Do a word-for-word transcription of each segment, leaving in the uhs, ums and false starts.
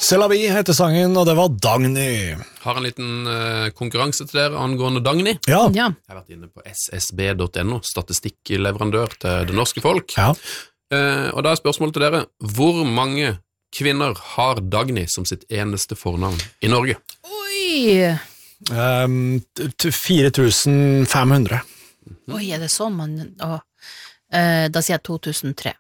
C'est la vie heter sangen, og det var Dagny. Har en liten uh, konkurranse til dere angående Dagny. Ja. Ja. Jeg har vært inne på s s b dot n o, statistikkleverandør til det norske folk. Ja. Uh, og da er spørsmålet til dere, hvor mange kvinner har Dagny som sitt eneste fornavn i Norge? Oi! Um, fire tusen fem hundre. Oi, er det sånn man... Å, eh, da sier jeg to tusen tre.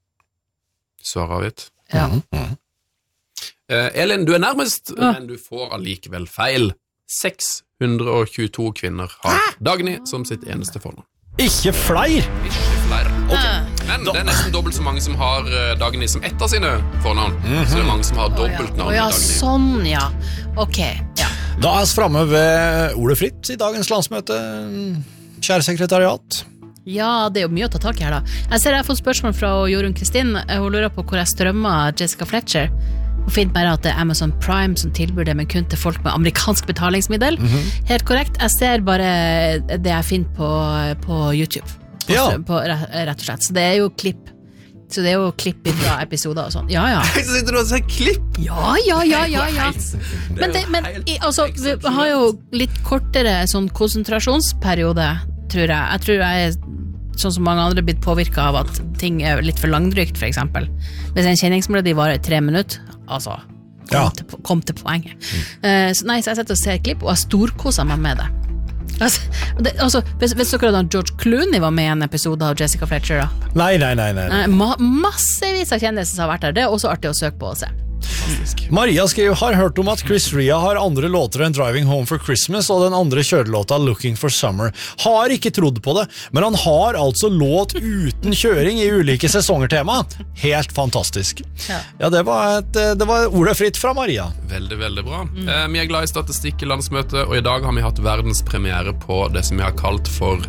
Svar avgitt. Ja. Mm, mm. Uh, Elin, du er nærmest, Ja. men du får allikevel feil. seks hundre og tjueto kvinner har Dagny som sitt eneste fornavn. Ikke flere! Ikke flere. Ah. Men det er nesten dobbelt så mange som har uh, Dagny som ett av sine fornavn. Så det er mange som har dobbeltnavn Å ja, med Dagny. sånn, ja. Ok, ja. Da er vi fremme ved Ole Fritt i dagens landsmøte. Kjære sekretariat. Ja, det er jo mye å ta tak i her da. Jeg ser jeg har fått spørsmål fra Jorunn Kristin. Hun lurer på hvor jeg strømmer Jessica Fletcher. Hun finner bare at det er Amazon Prime som tilbyr det, men kun til folk med amerikansk betalingsmiddel. Mhm. Helt korrekt. Jeg ser bare det jeg finner på, på YouTube. På, Ja. på, rett og slett. Så det er jo klipp. Så det er jo klipp fra episoder og sånn. Ja, ja. Så sitter du og ser klipp! Ja, ja, ja, ja, ja. Det er Men, det, jo men helt i, altså, vi har jo litt kortere sånn konsentrasjonsperiode, tror jeg. Jeg tror jeg er sånn som mange andre blitt påvirket av at ting er litt for langdrygt, for eksempel. Hvis en kjenningsmelodi varer i tre minutter, altså, kom, Ja. til, kom til poenget. Eh, så, nei, så jeg setter og ser klipp, og jeg storkoser meg med det. Altså, det, altså hvis, hvis dere hadde George Clooney var med i en episode av Jessica Fletcher da, Nei, nei, nei, nei. eh, ma massevis av kjendiser som har vært der. Det er også artig å søke på og se. Maria skriver, har hørt om at Chris Ria har andre låter enn Driving Home for Christmas og den andre kjørelåta Looking for Summer. Har ikke trodd på det, men han har altså låt uten kjøring i ulike sesonger tema. Helt fantastisk. Ja. Ja, det var, et, det var ordet fritt fra Maria. Veldig, veldig bra. Eh, vi er glad i statistikk i landsmøtet, og i dag har vi hatt verdenspremiere på det som vi har kalt for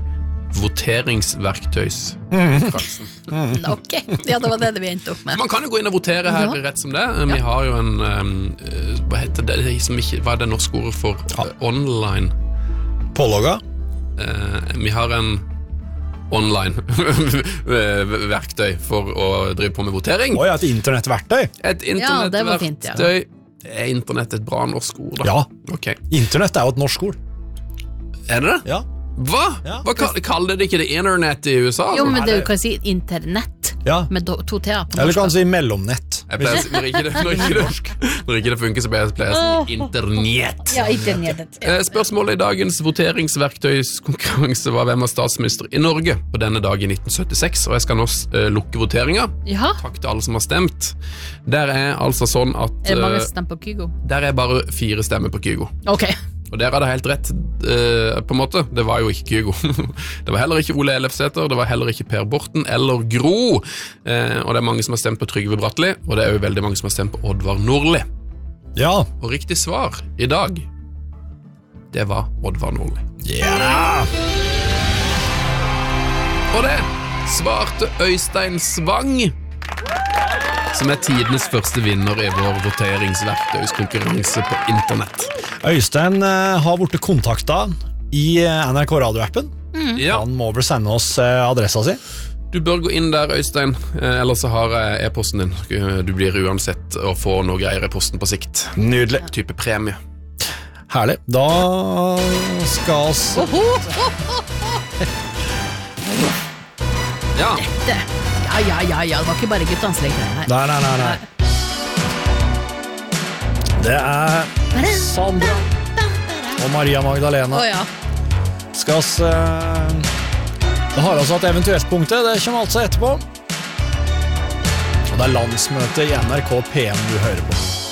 voteringsverktøys-konkurransen. Ok, ja, det var det vi endte opp med. Man kan jo gå inn og votere her Ja. rett som det. Vi har jo en um, uh, hva heter det, det som ikke, hva er det norske ordet for uh, online? Pålogga? Uh, vi har en online verktøy for å drive på med votering. Oi, et internettverktøy. Et Ja, det var fint, ja. internettverktøy. Er internett et bra norsk ord da? Ja, Ok. internett er jo et norsk ord. Er det det? Ja. Hva? Ja. Hva kall- kaller de ikke det internet i U S A? Jo, men er det det- du kan si internett Ja. med do, to t-er på Eller norsk. kan da. si mellomnett. Jeg pleier, å si- når, ikke det, når, ikke det, når ikke det funker, så pleier jeg å si internett. Ja, internettet. Ja. Eh, Spørsmålet i dagens voteringsverktøyskonkurranse var hvem var statsminister i Norge på denne dag i nitten syttiseks, og jeg skal nå eh, lukke voteringa. Ja, Takk til alle som har stemt. Der er altså sånn at er det mange eh, som stemmer på Kygo? der er bare fire stemmer på Kygo. Ok. Og dere hadde helt rett, eh, på en måte. Det var jo ikke Kygo. Det var heller ikke Ole Elefsæter, det var heller ikke Per Borten eller Gro. Eh, og det er mange som har stemt på Trygve Bratteli, og det er jo veldig mange som har stemt på Oddvar Nordli. Ja. Og riktig svar i dag, det var Oddvar Nordli. Ja. Og det svarte Øystein Svang, som er tidenes første vinner i vår voteringsverktøyskonkurranse på internett. Øystein eh, har blitt kontaktet i eh, N R K radioappen. Ja, Han må vel sende oss eh, adressa si. du bør gå inn der, Øystein, eh, ellers så har jeg e-posten din. Du blir uansett å få noe greier i posten på sikt. Nydelig. Type premie. Herlig. Da skal oss Ja, Det. Ja, ja, ja, ja, det var ikke bare guttene som lekte det her. Nei, nei, nei, nei. Det er Sandra og Maria Magdalena. Å ja. Skal oss eh, Det har altså et eventuelt punktet. Det kommer altså etterpå. Og det er landsmøte i N R K P M du hører på.